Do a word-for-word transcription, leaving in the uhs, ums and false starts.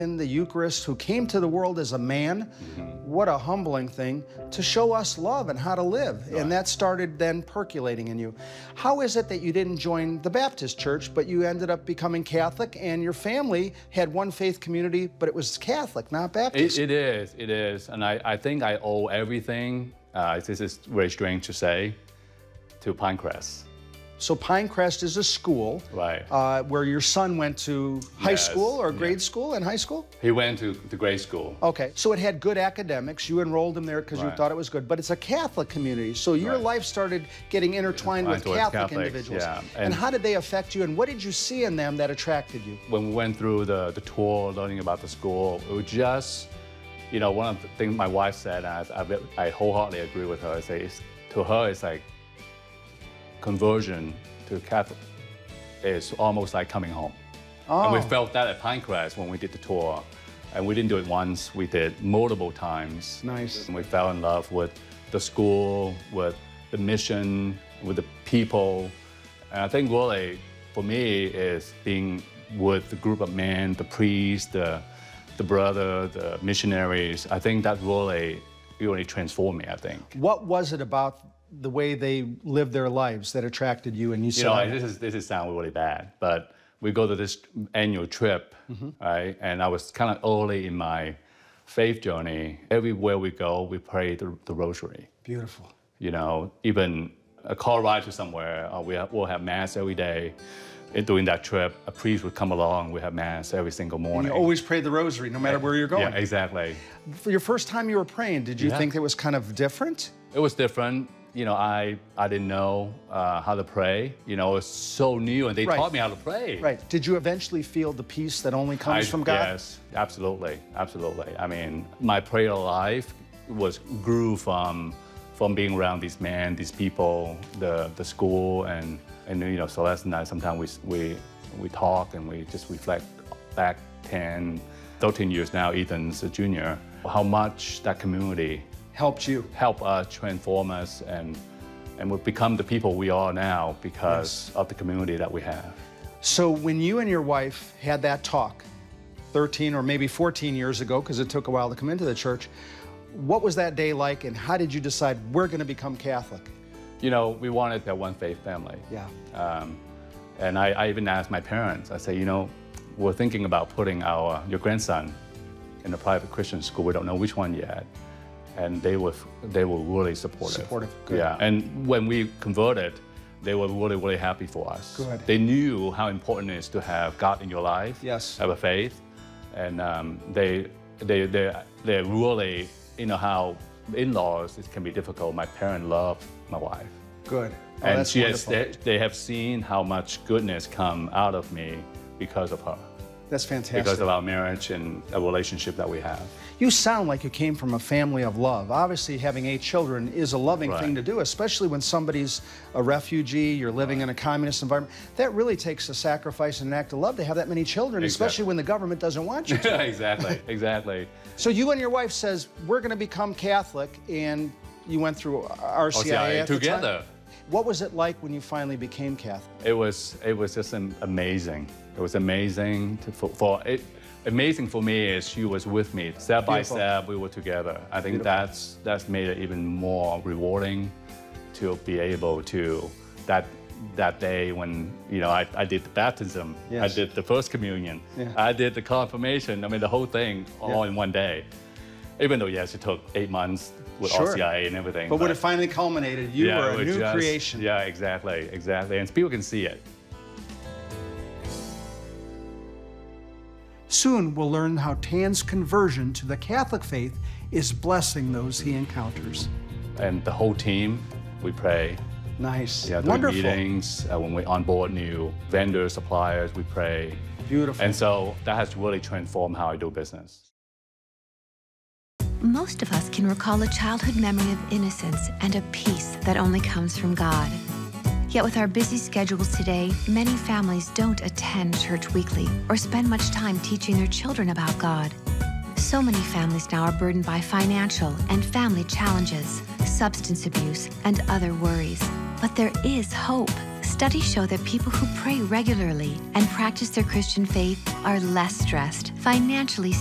in the Eucharist, who came to the world as a man. Mm-hmm. What a humbling thing, to show us love and how to live. Right. And that started then percolating in you. How is it that you didn't join the Baptist church, but you ended up becoming Catholic, and your family had one faith community, but it was Catholic, not Baptist? It, it is, it is. And I, I think I owe everything, uh, this is very strange to say, to Pinecrest. So Pinecrest is a school, right, uh, where your son went to high yes, school or grade yeah. school and high school? He went to the grade school. Okay, so it had good academics. You enrolled him there because right. you thought it was good, but it's a Catholic community. So your right. life started getting intertwined with Catholic Catholics, individuals. Yeah. And, and how did they affect you, and what did you see in them that attracted you? When we went through the, the tour, learning about the school, it was just, you know, one of the things my wife said, and I, I, I wholeheartedly agree with her, is to her, it's like conversion to Catholic is almost like coming home. Oh. And we felt that at Pinecrest when we did the tour. And we didn't do it once, we did multiple times. Nice. And we fell in love with the school, with the mission, with the people. And I think really, for me, is being with the group of men, the priests, the, the brother, the missionaries. I think that really, really transformed me, I think. What was it about the way they lived their lives that attracted you, and you said, you know, this is this is sound really bad, but we go to this annual trip, mm-hmm. right? And I was kind of early in my faith journey. Everywhere we go, we pray the, the rosary. Beautiful. You know, even a car ride to somewhere, uh, we have, we'll have mass every day. And during that trip, a priest would come along. We have mass every single morning. And you always pray the rosary, no matter where you're going. Yeah, exactly. For your first time you were praying, did you yeah. think it was kind of different? It was different. You know, I, I didn't know uh, how to pray. You know, it's so new, and they right. taught me how to pray. Right. Did you eventually feel the peace that only comes I, from God? Yes, absolutely, absolutely. I mean, my prayer life was grew from from being around these men, these people, the the school, and and you know, Celeste and I sometimes we we we talk and we just reflect back ten, thirteen years now. Ethan's a junior. How much that community helped you, help us, transform us, and and we've become the people we are now because yes. of the community that we have. So when you and your wife had that talk, thirteen or maybe fourteen years ago, because it took a while to come into the church, what was that day like, and how did you decide we're going to become Catholic? You know, we wanted that one faith family. Yeah. Um, and I, I even asked my parents. I say, you know, we're thinking about putting our your grandson in a private Christian school. We don't know which one yet. And they were they were really supportive. Supportive, good. Yeah, and when we converted, they were really, really happy for us. Good. They knew how important it is to have God in your life. Yes. Have a faith, and um, they they they they really, you know, how in-laws it can be difficult. My parents love my wife. Good. Oh, and that's she has, wonderful. they, they have seen how much goodness come out of me because of her. That's fantastic. Because of our marriage and a relationship that we have. You sound like you came from a family of love. Obviously, having eight children is a loving right. thing to do, especially when somebody's a refugee, you're living right. in a communist environment. That really takes a sacrifice and an act of love to have that many children, exactly. especially when the government doesn't want you to. Exactly, exactly. So you and your wife says, we're going to become Catholic, and you went through R C I A at together. The time. What was it like when you finally became Catholic? It was it was just amazing. It was amazing to, for, for it. Amazing for me is she was with me step by Beautiful. step. We were together. I think Beautiful. that's that's made it even more rewarding to be able to that that day when you know I, I did the baptism. Yes. I did the first communion. Yeah. I did the confirmation. I mean the whole thing all yeah. in one day. Even though yes, it took eight months with sure. R C I A and everything. But, but when it finally culminated, you yeah, were a new just, creation. Yeah, exactly, exactly. And people can see it. Soon we'll learn how Tan's conversion to the Catholic faith is blessing those he encounters. And the whole team, we pray. Nice. Yeah, wonderful. Meetings, uh, when we onboard new vendors, suppliers, we pray. Beautiful. And so that has really transformed how I do business. Most of us can recall a childhood memory of innocence and a peace that only comes from God. Yet with our busy schedules today, many families don't attend church weekly or spend much time teaching their children about God. So many families now are burdened by financial and family challenges, substance abuse, and other worries. But there is hope. Studies show that people who pray regularly and practice their Christian faith are less stressed, financially